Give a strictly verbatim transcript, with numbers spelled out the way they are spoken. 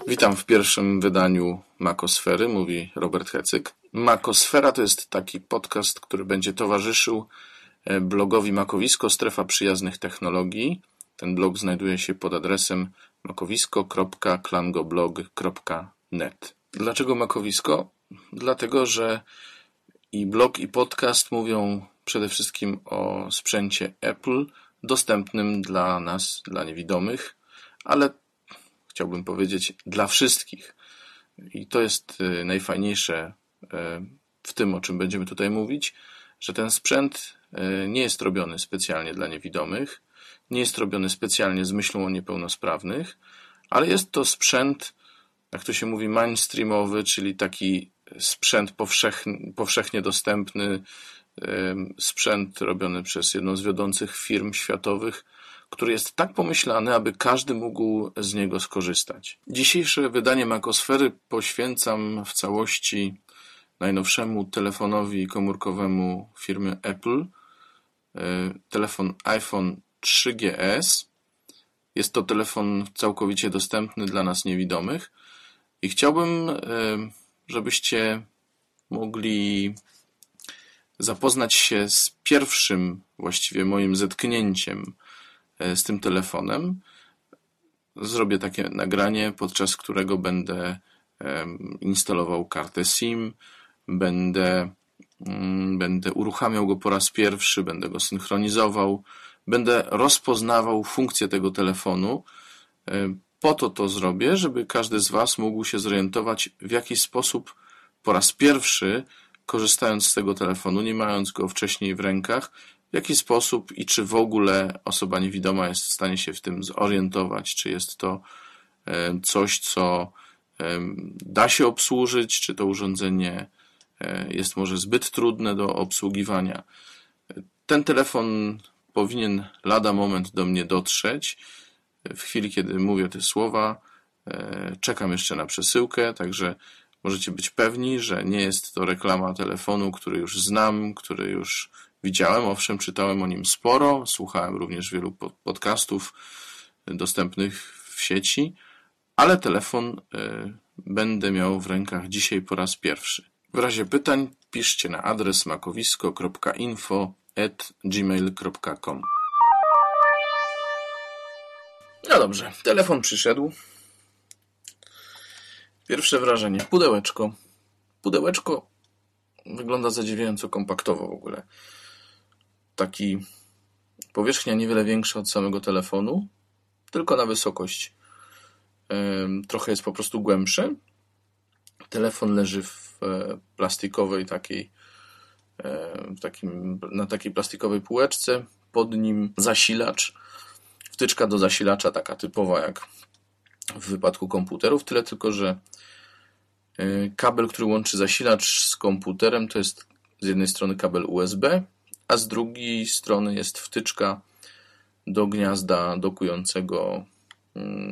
Witam w pierwszym wydaniu Makosfery, mówi Robert Hecyk. Makosfera to jest taki podcast, który będzie towarzyszył blogowi Makowisko, strefa przyjaznych technologii. Ten blog znajduje się pod adresem makowisko kropka klangoblog kropka net. Dlaczego Makowisko? Dlatego, że i blog, i podcast mówią przede wszystkim o sprzęcie Apple dostępnym dla nas, dla niewidomych, ale chciałbym powiedzieć dla wszystkich. I to jest najfajniejsze w tym, o czym będziemy tutaj mówić, że ten sprzęt nie jest robiony specjalnie dla niewidomych, nie jest robiony specjalnie z myślą o niepełnosprawnych, ale jest to sprzęt, jak to się mówi, mainstreamowy, czyli taki sprzęt powszechnie, powszechnie dostępny, sprzęt robiony przez jedną z wiodących firm światowych, który jest tak pomyślany, aby każdy mógł z niego skorzystać. Dzisiejsze wydanie Makosfery poświęcam w całości najnowszemu telefonowi komórkowemu firmy Apple. Telefon iPhone trzy G S. Jest to telefon całkowicie dostępny dla nas niewidomych i chciałbym, żebyście mogli zapoznać się z pierwszym właściwie moim zetknięciem z tym telefonem. Zrobię takie nagranie, podczas którego będę instalował kartę SIM, będę, będę uruchamiał go po raz pierwszy, będę go synchronizował, będę rozpoznawał funkcję tego telefonu. Po to to zrobię, żeby każdy z Was mógł się zorientować, w jaki sposób po raz pierwszy, korzystając z tego telefonu, nie mając go wcześniej w rękach, w jaki sposób i czy w ogóle osoba niewidoma jest w stanie się w tym zorientować, czy jest to coś, co da się obsłużyć, czy to urządzenie jest może zbyt trudne do obsługiwania. Ten telefon powinien lada moment do mnie dotrzeć. W chwili, kiedy mówię te słowa, czekam jeszcze na przesyłkę, także możecie być pewni, że nie jest to reklama telefonu, który już znam, który już widziałem. Owszem, czytałem o nim sporo, słuchałem również wielu podcastów dostępnych w sieci, ale telefon będę miał w rękach dzisiaj po raz pierwszy. W razie pytań piszcie na adres makowisko kropka info at gmail kropka com. No dobrze, telefon przyszedł. Pierwsze wrażenie. Pudełeczko. Pudełeczko wygląda zadziwiająco kompaktowo w ogóle. Taki powierzchnia niewiele większa od samego telefonu, tylko na wysokość. Trochę jest po prostu głębszy. Telefon leży w plastikowej takiej, w takim, na takiej plastikowej półeczce. Pod nim zasilacz. Wtyczka do zasilacza taka typowa jak w wypadku komputerów. Tyle tylko, że kabel, który łączy zasilacz z komputerem, to jest z jednej strony kabel U S B, a z drugiej strony jest wtyczka do gniazda dokującego